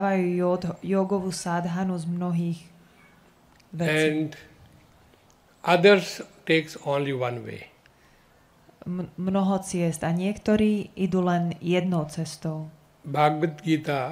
jogovú sadhanu z mnohých vecí. And others takes only one way. Mnoho ciest a niektorí idú len jednou cestou. Bhagavad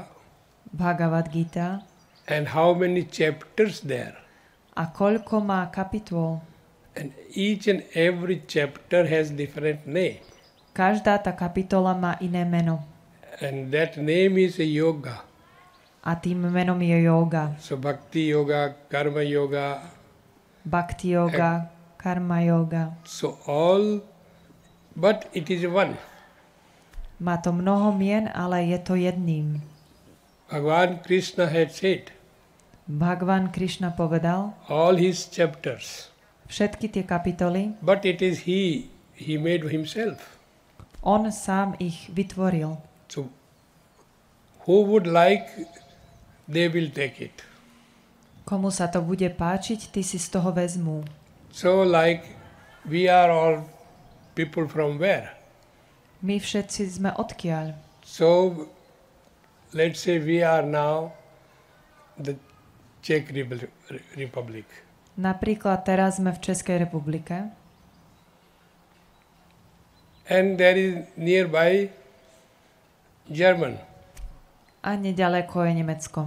Gita. And how many chapters there? A koľko má kapitol? And each and every chapter has different name. Každá tá kapitola má iné meno. And that name is a yoga. A tým menom je yoga. So bhakti yoga, karma yoga. Bhakti yoga, karma yoga. So all, but it is one. Má to mnoho mien, ale je to jedným. Bhagavan Krishna had said, Bhagavan Krishna povedal, all his chapters. Všetky tie kapitoly, But it is he made himself. on sám ich vytvoril. So who would like, they will take it. Komu sa to bude páčiť, tí si z toho vezmú. So like we are all people from where? My všetci sme odkiaľ. So let's say we are now the Czech Republic. Napríklad teraz sme v Českej republike. And there is nearby German. A nedaleko je Nemecko.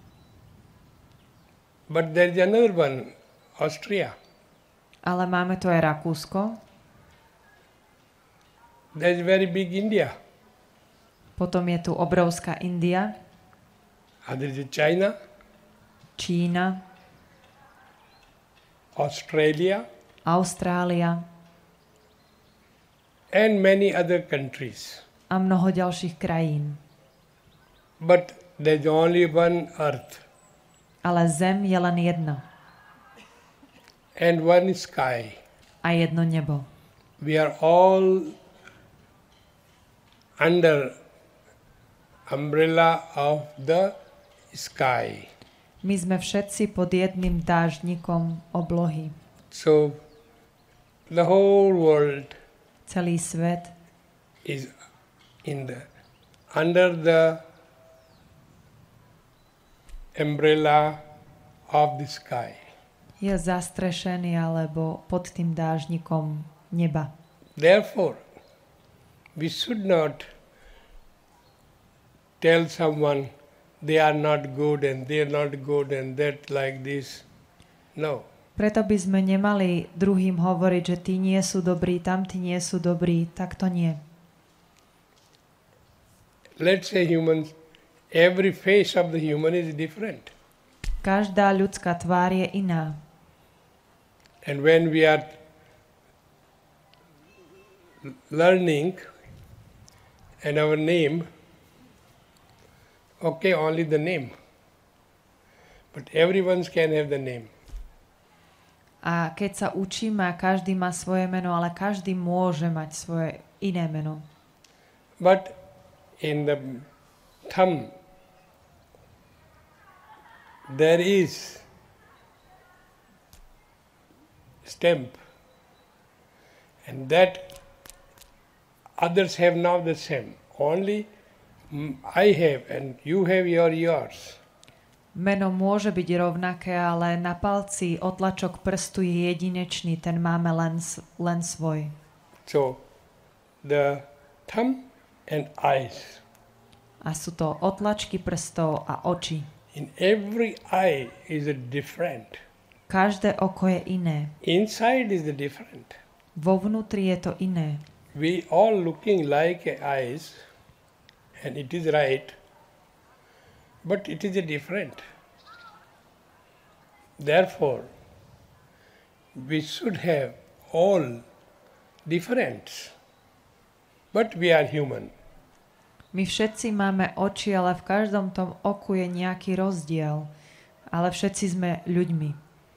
But there is another one, Austria. Ale máme tu aj Rakúsko. There is very big India. Potom je tu obrovská India. And there is China. Čína. Australia. Austrália. And many other countries. A mnoho ďalších krajín. But there is only one earth. Ale zem je len jedna. And one sky. A jedno nebo. We are all under umbrella of the sky. My sme všetci pod jedným dážnikom oblohy. So the whole world Celý svet is under the umbrella of the sky. je zastrešený alebo pod tým dážnikom neba. Therefore, we should not tell someone they are not good and they are not good and that like this. No. Preto by sme nemali druhým hovoriť, že tí nie sú dobrí, tamtí nie sú dobrí, tak to nie. Let's say humans, every face of the human is different. Každá ľudská tvár je iná. And when we are learning and our name, okay, only the name. But everyone can have the name. A keď sa učíme, každý má svoje meno, ale každý môže mať svoje iné meno. But in the thumb, there is stamp, and that others have not the same. Only I have and you have yours. Meno môže byť rovnaké, ale na palci otlačok prstu je jedinečný, ten máme len svoj. So, the thumb and eyes. A sú to otlačky prstov a oči. In every eye is a different. Každé oko je iné. Inside is the different. Vo vnútri je to iné. We all looking like eyes, and it is right, but it is a different. Therefore, we should have all difference, but we are human. My všetci máme oči, ale v každom tom oku je nejaký rozdiel. Ale všetci sme ľuďmi.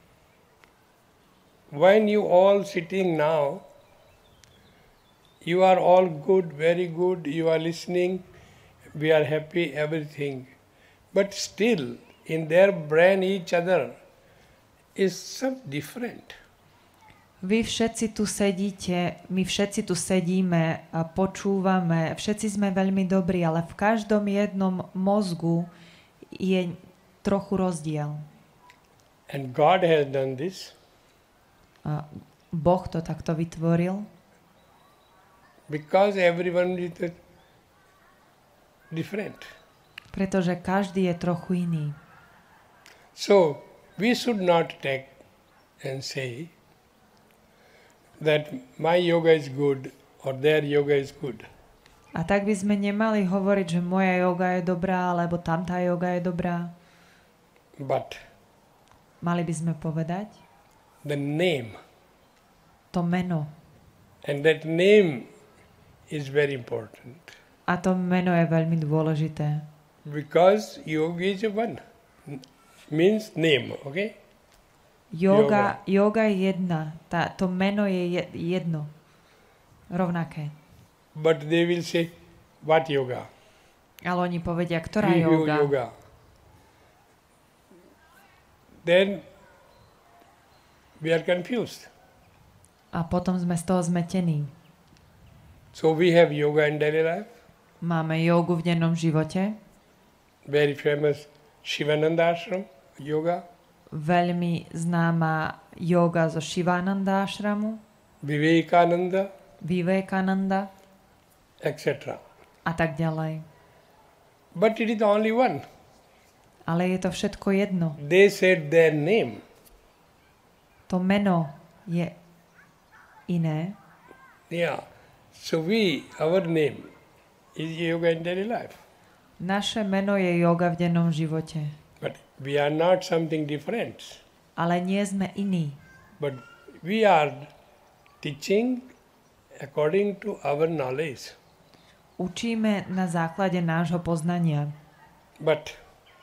When you all sitting now, you are all good, very good, you are listening, we are happy, everything. But still, in their brain, each other is some different. Vy všetci tu sedíte, my všetci tu sedíme a počúvame, všetci sme veľmi dobrí, ale v každom jednom mozgu je trochu rozdiel. And God has done this A Boh to takto vytvoril, because everyone is different. pretože každý je trochu iný. So we should not take and say that my yoga is good or their yoga is good. A tak by sme nemali hovoriť, že moja joga je dobrá, alebo tamtá joga je dobrá. But Mali by sme povedať the name, to meno. and that name is very important, A to meno je veľmi dôležité. because yoga is one, means name, okay? Yoga je jedna. To meno je jedno. Rovnaké. But they will say, what yoga? Ale oni povedia, ktorá Vihu yoga. yoga. Then we are confused. A potom sme z toho zmetení. So we have yoga in daily life, Máme jogu v dennom živote. very famous Shivananda ashram yoga, Veľmi známa joga zo Shivananda ashramu, Vivekananda, Vivekananda etc. a tak ďalej. But it is only one. Ale je to všetko jedno. They said their name. To meno je iné. Yeah. So our name is yoga in daily life. Naše meno je joga v dennom živote. But we are not something different. Ale nie sme iní. But we are teaching according to our knowledge. Učíme na základe nášho poznania. But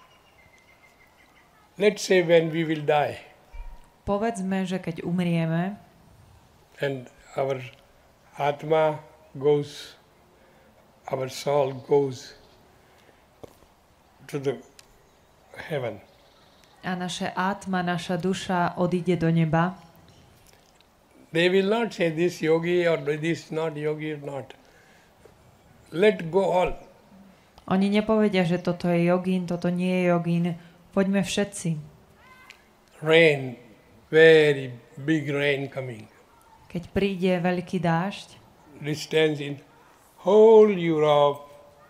let's say when we will die Povedzme, že keď umrieme and our Atma goes, our soul goes to the heaven. a naše átma, naša duša odíde do neba, They will not say this yogi or this not yogi or not. Let go all. oni nepovedia, že toto je jogín, toto nie je jogín. Poďme všetci. Rain, very big rain coming. Keď príde veľký dážď, Distance in whole Europe,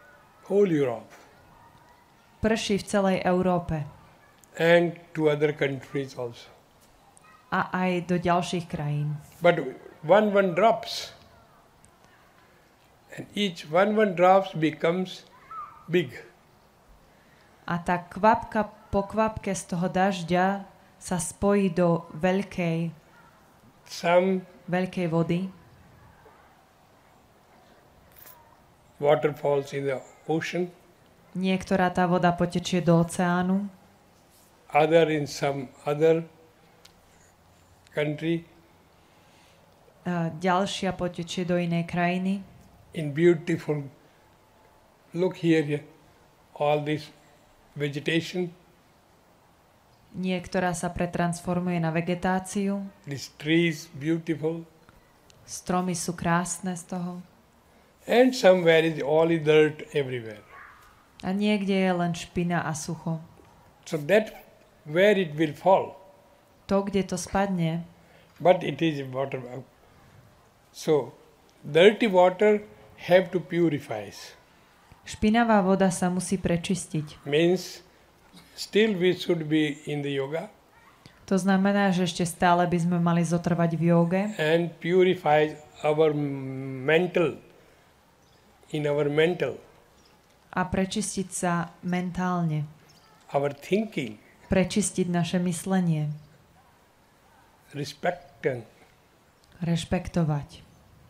prší v celej Európe and to other countries also. a aj do ďalších krajín. But one drops, and each one drops becomes big. A tá kvapka po kvapke z toho dažďa sa spojí do Some veľkej vody. waterfalls in the ocean, Niektorá tá voda potečie do oceánu, other in some other country, a ďalšia potečie do inej krajiny. in beautiful, look here, all this vegetation, Niektorá sa pretransformuje na vegetáciu. these trees beautiful, Stromy sú krásne z toho. and somewhere is all is dirt everywhere. A niekde je len špina a sucho. So that where it will fall, To, kde to spadne, but it is water. So dirty water have to purify. špinavá voda sa musí prečistiť. Means still we should be in the yoga To znamená, že ešte stále by sme mali zotrvať v joge and purify our mental, in our mental, a prečistiť sa mentálne. our thinking, Prečistiť naše myslenie. respecting. Rešpektovať.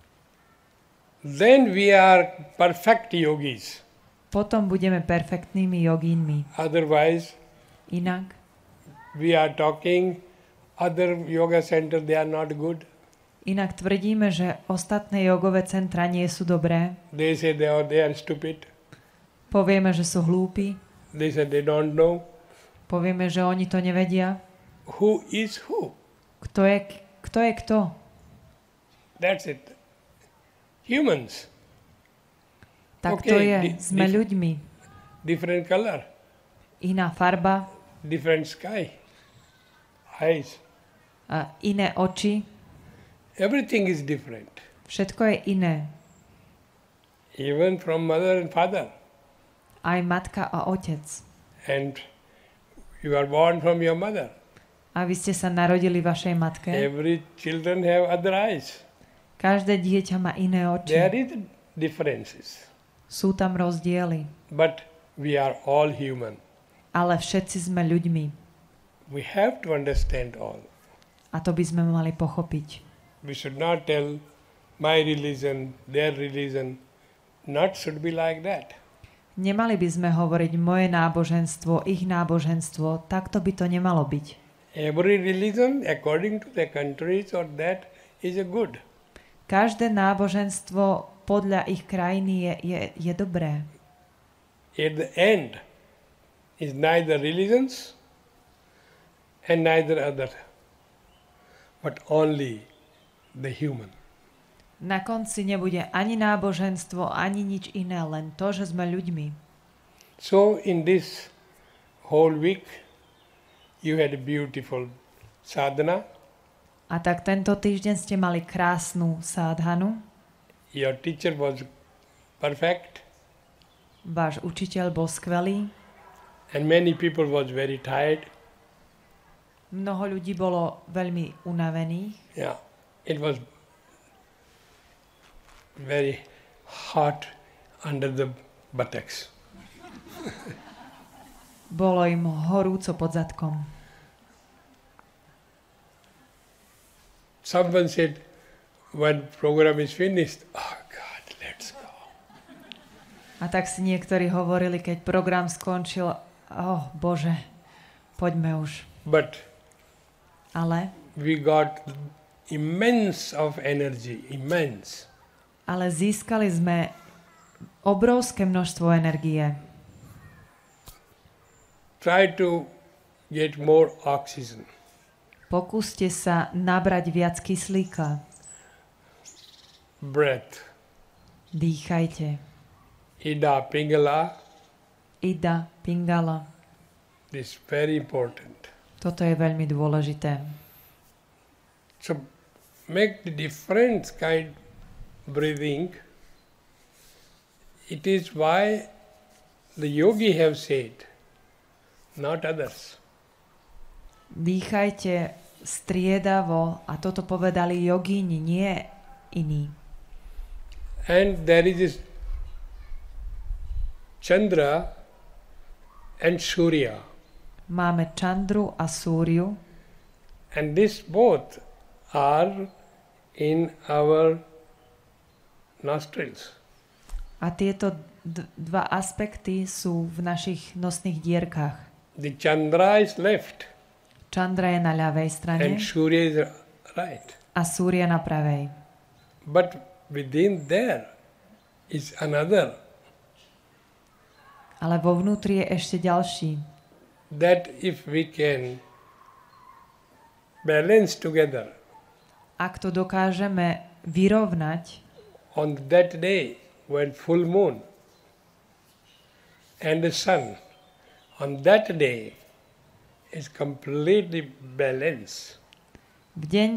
Then we are perfect yogis. Potom budeme perfektnými jogínmi. Otherwise, Inak we are talking other yoga center, they are not good. Inak tvrdíme, že ostatné jogové centra nie sú dobré. They say they are stupid. Povieme, že sú hlúpi. They say they don't know. Povieme, že oni to nevedia. Who is who? Kto je kto? That's it. Humans. Tak Okay, to je. Sme ľuďmi. Different color. iná farba, different sky, eyes. Iné oči. Everything is different. Všetko je iné. Even from mother and father. Aj matka a otec. And you are born from your mother. A vy ste sa narodili vašej matke. Every children have other eyes. Každé dieťa má iné oči. There is differences. Sú tam rozdiely. But we are all human. Ale všetci sme ľuďmi. We have to understand all. A to by sme mali pochopiť. We should not tell my religion, their religion. Not should be like that. Nemali by sme hovoriť moje náboženstvo, ich náboženstvo. Takto by to nemalo byť. Every religion, according to the countries or that, is a good. Každé náboženstvo podľa ich krajiny je dobré. At the end is neither religions and neither other, but only the human. Na konci nebude ani náboženstvo, ani nič iné, len to, že sme ľuďmi. So in this whole week, you had a beautiful sadhana. A tak tento týždeň ste mali krásnu sádhanu. Your teacher was perfect. Váš učiteľ bol skvelý. And many people was very tired. Mnoho ľudí bolo veľmi unavených. Yeah, it was very hot under the buttocks. Bolo im horúco pod zadkom. Someone said, when program is finished, oh God, let's go. A tak si niektorí hovorili, keď program skončil, oh Bože, poďme už. But Ale we got immense of energy, immense. Ale získali sme obrovské množstvo energie. Try to get more oxygen. Pokúste sa nabrať viac kyslíka. Breath. Dýchajte. Ida Pingala. Ida Pingala. This is very important. Toto je veľmi dôležité. So make the different kind breathing. It is why the yogi have said, not others. Dýchajte striedavo a toto povedali jogíni, nie iní. And there is this Chandra and Surya. Máme Chandru a Súriu. And this both are in our nostrils. A tieto dva aspekty sú v našich nosných dierkach. The Chandra is left. Chandra je na ľavej strane And Surya is right. a Súria na pravej. But within there is another. Ale vo vnútri je ešte ďalší. That if we can balance together. Ak to dokážeme vyrovnať on that day when full moon and the sun on that day is completely balanced. v deň,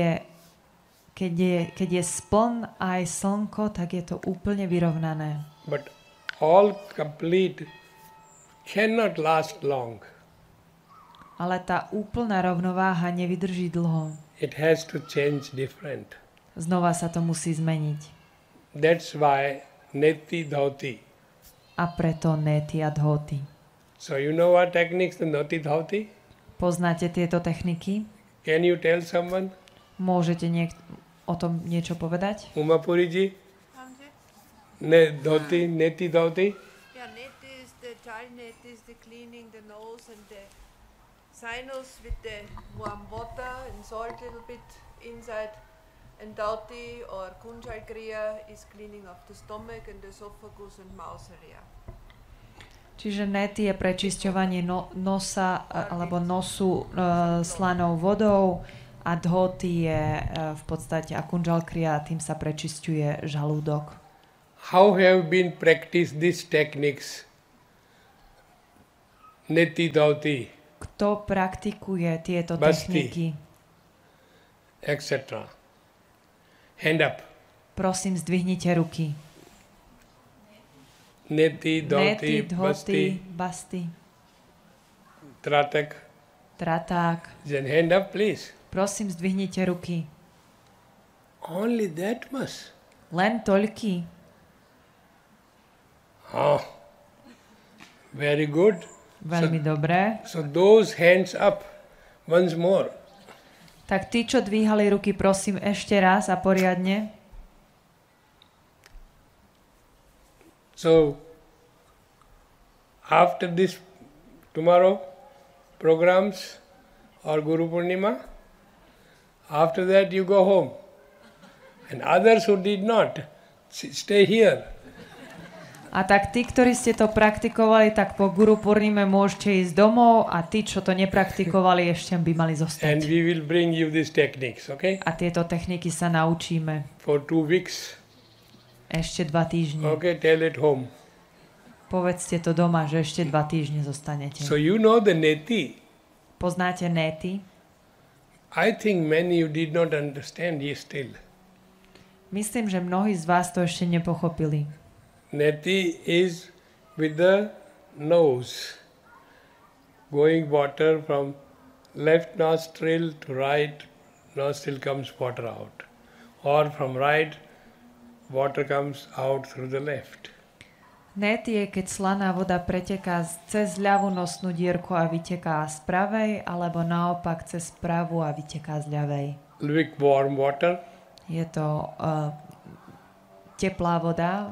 keď je spln aj slnko, tak je to úplne vyrovnané. But all complete cannot last long. Ale tá úplná rovnováha nevydrží dlho. It has to change different. Znova sa to musí zmeniť. That's why neti dhoti. A preto neti a dhoti. So you know what techniques the neti dhoti? Poznáte tieto techniky? Can you tell someone? Môžete o tom niečo povedať? Umapuriji? Dhoti, neti dhoti? Yeah, neti is the child neti is the cleaning the nose and the sinus with the warm water and salt a little bit inside. And dhoti or kunjal kriya is cleaning of the stomach and the esophagus and mouth area. Čiže neti je prečisťovanie nosa alebo nosu slanou vodou a dhoti je v podstate a kunjal kriya, tým sa prečisťuje žalúdok. How have been practiced these techniques Neti Dauti, Kto praktikuje tieto Basti. techniky? etc. Hand up. Prosím, zdvihnite ruky. Neti Dauti, Neti, dhoti, Basti, basti, Tratak. traták. Then hand up, please. Prosím, zdvihnite ruky. Only that much. Len toľky. Ah, very good. Veľmi dobré. So those hands up once more. Tak tí, čo dvíhali ruky, prosím ešte raz a poriadne. So after this tomorrow programs or Guru Purnima, after that you go home. And others who did not, stay here. A tak tí, ktorí ste to praktikovali, tak po Guru Purnime môžete ísť domov a tí, čo to nepraktikovali, ešte by mali And zostať. we will bring you these techniques, okay? A tieto techniky sa naučíme For 2 weeks. ešte 2 týždne. Okay, tell it home. Povedzte to doma, že ešte 2 týždne zostanete. So you know the neti. Poznáte néty? I think many you did not understand yet still. Myslím, že mnohí z vás to ešte nepochopili. Neti is with the nose. Going water from left nostril to right nostril comes water out. Or from right, water comes out through the left. Net je, keď slaná voda preteká cez ľavú nosnú dierku a vyteká z pravej, alebo naopak cez pravú a vyteká z ľavej. Lukewarm water. Je to teplá voda,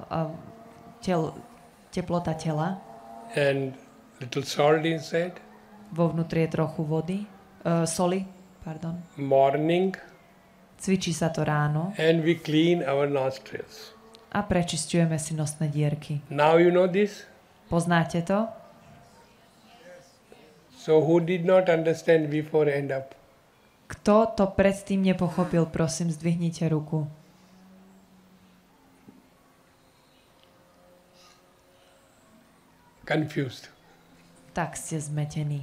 teplota tela. And little salt inside. Vo vnútri je trochu vody, soli, pardon. Morning. Cvičí sa to ráno. And we clean our nostrils. A prečisťujeme si nosné dierky. Now you know this? Poznáte to? So who did not understand before, hand up? Kto to predtým nepochopil, prosím, zdvihnite ruku. Confused. Tak ste zmetení.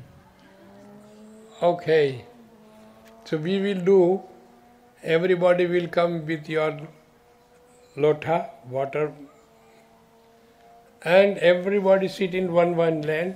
Okay. So we will do, everybody will come with your lota, water, and everybody sit in one land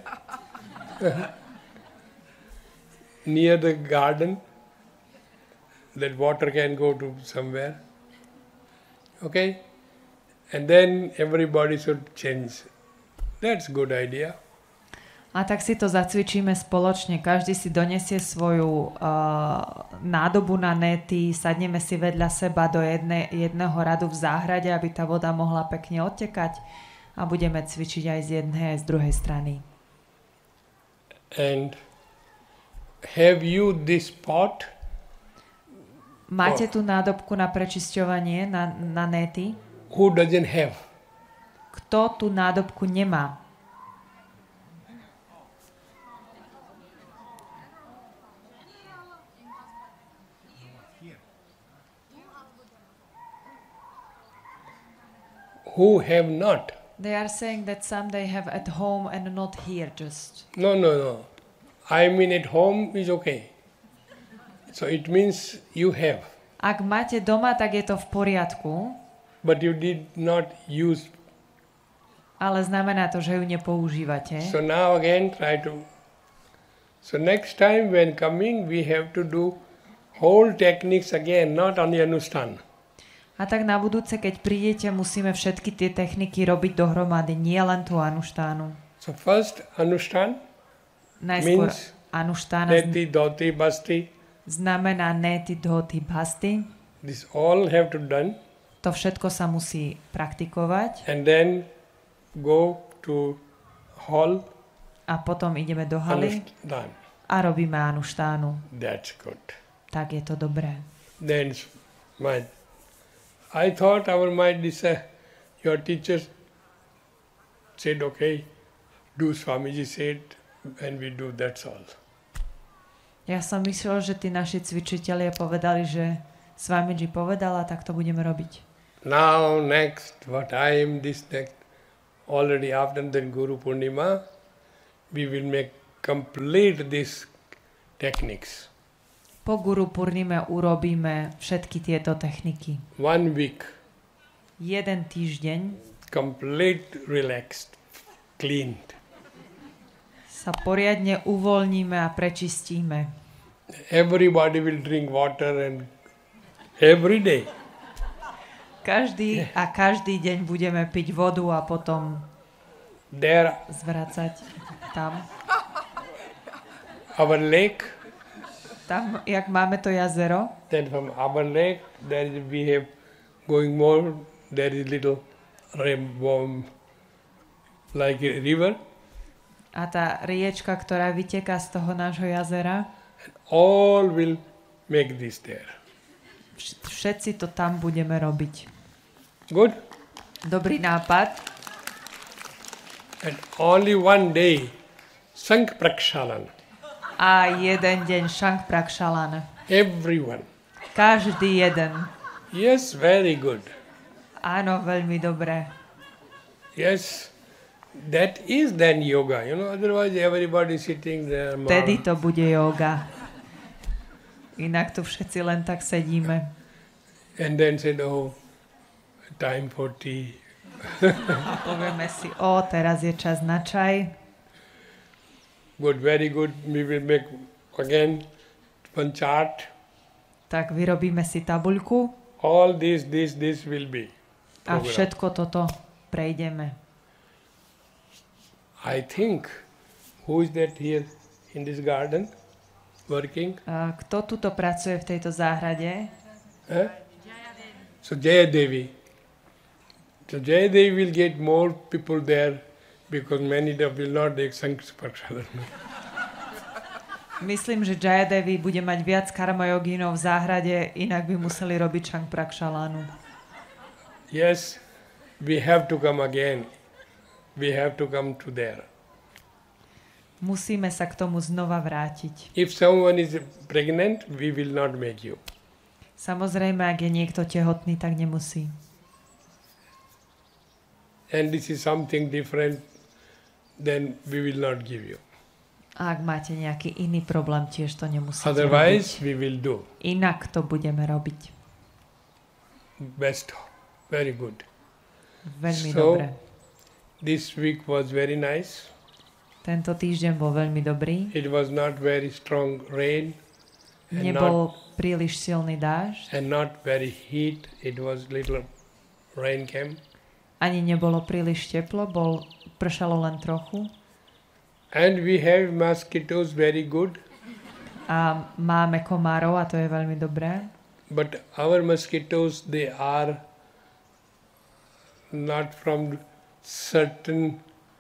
near the garden, that water can go to somewhere. Okay? And then everybody should change. That's good idea. A tak si to zacvičíme spoločne. Každý si donesie svoju nádobu na nety, sadneme si vedľa seba do jedného radu v záhrade, aby tá voda mohla pekne odtekať a budeme cvičiť aj z jednej, aj z druhej strany. And have you this pot? Máte tú nádobku na prečisťovanie, na nety? Who doesn't have? Kto tú nádobku nemá? Who have not? They are saying that some they have at home and not here just. No. I mean at home is okay. So it means you have. Ak máte doma, tak je to v poriadku, But you did not use. ale znamená to, že ju nepoužívate. So now again try to. So next time when coming we have to do whole techniques again, not only Anushtana. A tak na budúce, keď prídete, musíme všetky tie techniky robiť dohromady, nie len tú anuštánu. So first Anushtana Najskôr means anuštána Neti, Dhoti, Basti. znamená neti, dhoti, bhasti. This all have to done. To všetko sa musí praktikovať And then go to hall. a potom ideme do haly Anushtana. a robíme anuštánu. That's good. Tak je to dobré. Then I thought our mind is your teachers said okay, do Swamiji said, and we do, that's all. Ja som myslel, že tí naši cvičitelia povedali, že Swamiji povedala, tak to budeme robiť. Now next, what time this next, already after the Guru Purnima, we will make complete these techniques. Po Guru Purnime urobíme všetky tieto techniky. 1 week, 1 týždeň complete relaxed, cleaned. sa poriadne uvoľníme a prečistíme. Everybody will drink water and every day. Každý deň budeme piť vodu a potom There, zvracať tam. our lake, Tam, jak máme to jazero, then from our lake, we have going more, there is little like a river. a tá riečka, ktorá vyteká z toho nášho jazera, All will make this there. všetci to tam budeme robiť. Good? Dobrý nápad. And only one day, Sank Prakshalan. A jeden deň Shank Prakshalan. Everyone. Každý jeden. Yes, very good. Áno, veľmi dobré. Yes, that is then yoga. Otherwise everybody sitting there. Vtedy to bude yoga. Inak tu všetci len tak sedíme. And then said, oh, time for tea. A povieme si, teraz je čas na čaj. Good, very good. We will make again one chart. Tak vyrobíme si tabuľku All this will be. a program. všetko toto prejdeme. I think, who is that here in this garden working? A kto tuto pracuje v tejto záhrade? Huh? So Jaya Devi. So Jaya Devi will get more people there because many will not take Sankspakshalan. Myslím, že Jayadevi bude mať viac karmajogínov v záhrade, inak by museli robiť Shank Prakshalanu. Yes, we have to come again. We have to come to there. Musíme sa k tomu znova vrátiť. If someone is pregnant, we will not make you. Samozrejme, ak je niekto tehotný, tak nemusí. And this is something different, then we will not give you. A ak máte nejaký iný problém, tiež to nemusíte Otherwise, robiť. we will do. Inak to budeme robiť. Best. Very good. Veľmi So, dobre. This week was very nice. Tento týždeň bol veľmi dobrý. It was not very strong rain Nebol príliš silný dážď. and not very heat. It was little rain came. Ani nebolo príliš teplo, pršalo len trochu. And we have mosquitoes very good. A máme komárov a to je veľmi dobré. But our mosquitoes, they are not from certain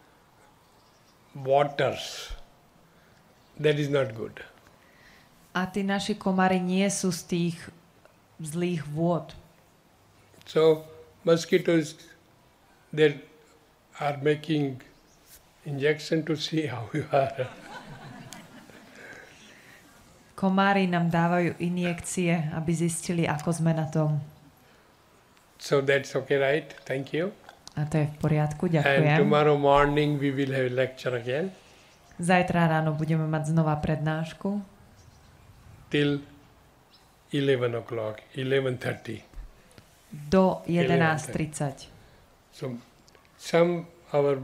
waters. That is not good. A tí naši komári nie sú z tých zlých vôd. So mosquitoes, they are making injection to see how you are. Komári nám dávajú injekcie, aby zistili, ako sme na tom. So that's okay, right? Thank you. A to je v poriadku, And ďakujem. tomorrow morning we will have lecture again Zajtra ráno budeme mať znova prednášku till 11 o'clock, 11:30. do 11:30. So some our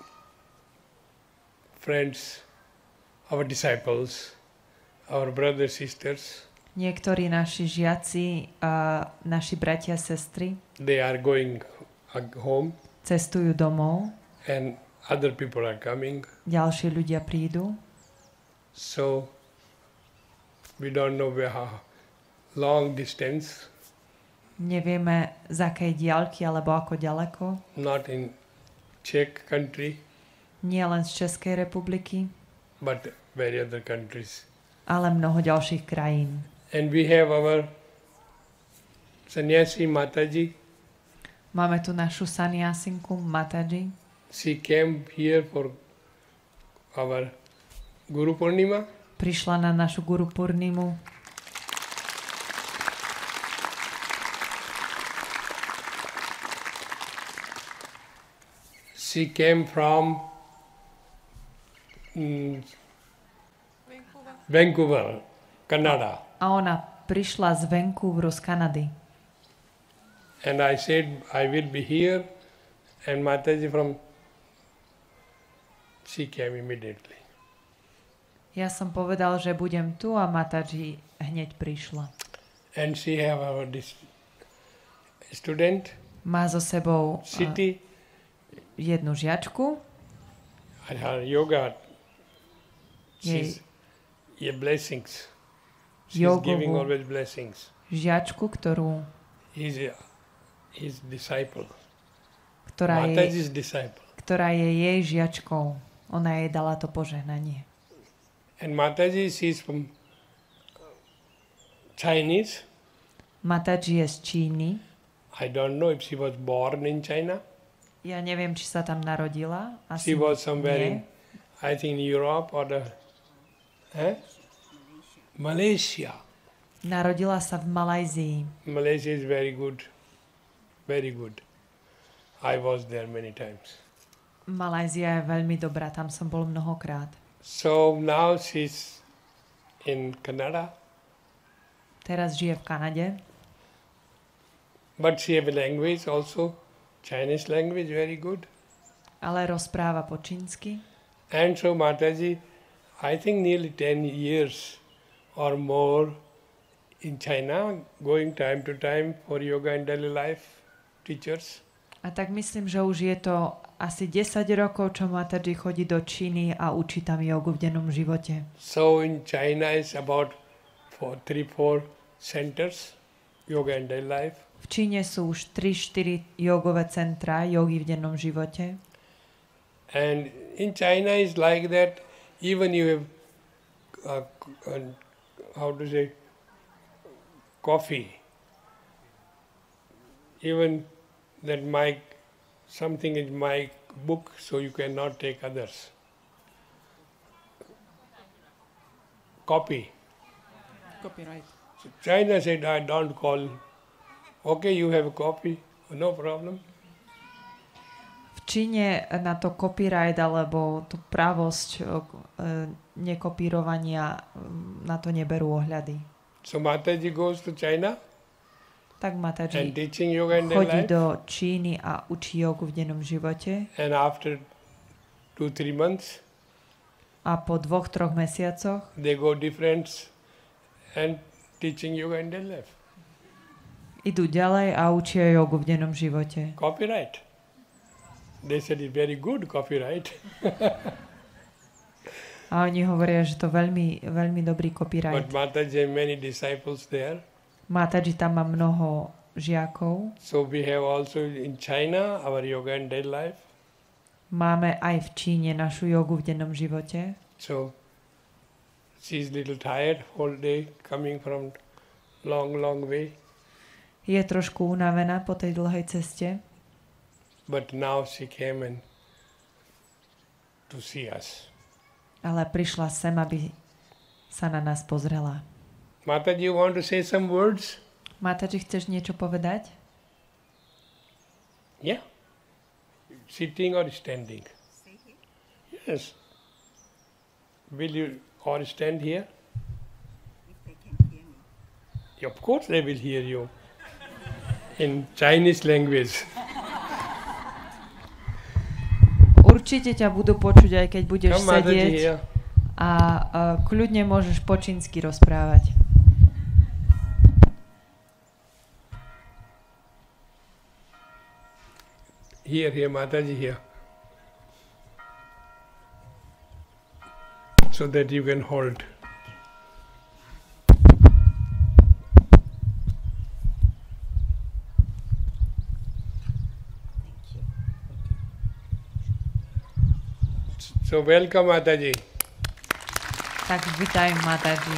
friends, our disciples, our brothers, sisters, Niektorí naši žiaci a naši bratia a sestry they are going home cestujú domov, and other people are coming. ďalší ľudia prídu. So we don't know how long distance, Nevieme z akej diaľky alebo ako ďaleko. not in Czech country, Nie len z Českej republiky, but very other countries. ale mnoho ďalších krajín. And we have our sannyasi Mataji. Máme tu našu saniasinku Mataji. She came here for our Guru Purnima. Prišla na našu Guru Purnimu. She came from Vancouver, Canada. A ona prišla z Vancouveru z Kanady. And I said, I will be here. And Mataji she came immediately. Ja som povedal, že budem tu a Mataji hneď prišla. And she have our student. Má so sebou City. Jednu žiačku. And her yoga. She's blessings. She's giving always blessings. Žiačku, ktorú his disciple. Ktorá je jej žiačkou. Ona jej dala to požehnanie. And Mataji, she's from Chinese. Mataji je z Číny. I don't know if she was born in China. Ja neviem, či sa tam narodila. Asi she was somewhere in, I think, Europe or Malaysia. Narodila sa v Malajzii. Malaysia is very good. Very good. I was there many times. Malajzia je veľmi dobrá, tam som bol mnohokrát. So now she's in Canada. Teraz žije v Kanade. But she have a language also, Chinese language, very good. Ale rozpráva po čínsky. And so Mataji, I think nearly 10 years or more in China, going time to time for yoga and daily life teachers. A tak myslím, že už je to asi 10 rokov, čo Mataji chodí do Číny a učí tam jogu v dennom živote. So in China is about 3-4 centers, yoga and daily life. V Číne sú už 3-4 jogové centra jogy v dennom živote. And in China is like that, even you have, coffee. Even that something is my book, so you cannot take others. Copyright. So China said, I don't call. Okay, you have a copy, no problem. V Číne na to copyright alebo tú pravosť nekopírovania na to neberú ohľady. So Mataji goes to China. Tak Mataji and teaching yoga in chodí life. do Číny a učí jogu v dennom živote. And after 2-3 months, a po 2-3 mesiacoch they go different and teaching yoga in daily life. Idú ďalej a učia jogu v dennom živote. Copyright. They said it's very good copyright. A oni hovoria, že to veľmi, veľmi dobrý copyright. But Mataji have many disciples there. Mataji tam má mnoho žiakov. So we have also in China our yoga and daily life. Máme aj v Číne našu jogu v dennom živote. So she's little tired whole day coming from long way. Je trošku unavená po tej dlhej ceste. But now she came to see us. Ale prišla sem, aby sa na nás pozrela. Mataji, you want to say some words? Mataji, chceš niečo povedať? Yeah. Sitting or standing? Yes. Will you or stand here? If they can hear me. Of course they will hear you. In Chinese language. Určite ťa budú počuť, aj keď budeš Come, sedieť here. a kľudne môžeš po čínsky rozprávať. Here, Mataji, here. So that you can hold. So welcome, Mataji. Tak vitaj, Mataji.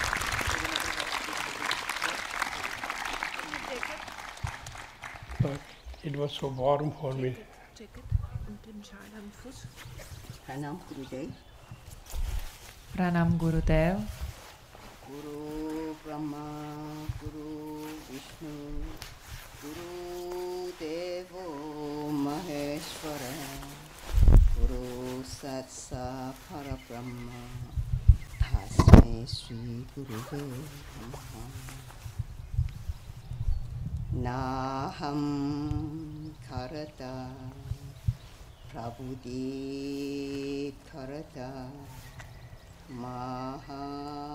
It was so warm for me. Jacket und den Schal am Fuß. Pranam Gurudev. Pranam Gurudev. Guru Brahma, Guru Vishnu, Guru Devo Maheshwara, Guru Satsa Parabrahma, Shri Gurave Namaha. Naham Karata Prabhuti Karata Maha